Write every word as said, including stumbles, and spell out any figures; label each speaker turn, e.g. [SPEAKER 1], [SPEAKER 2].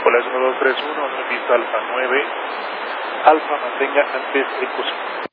[SPEAKER 1] Nicolás uno dos tres uno, pista Alfa nueve, Alfa mantenga antes el posible.